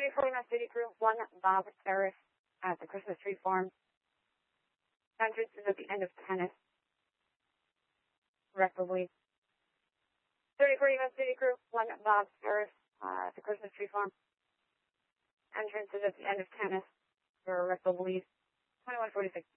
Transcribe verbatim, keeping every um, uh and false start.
thirty forty-nine City Crew, one Bob Terrace at the Christmas Tree Farm. Entrance is at the end of tennis. Preferably. thirty forty-nine City Crew, one Bob Terrace uh, at the Christmas Tree Farm. Entrance is at the end of tennis for rectal bleed. twenty-one forty-six.